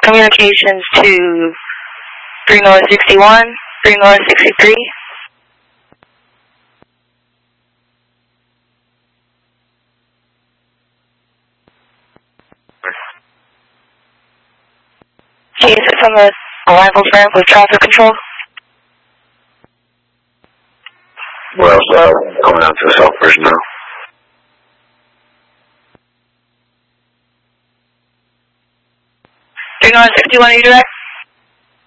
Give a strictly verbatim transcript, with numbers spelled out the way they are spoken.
Communications to three North sixty-one, three North sixty-three. G S S on the arrivals ramp with traffic control. Well, uh, coming out to the south bridge now. three North sixty-one, redirect.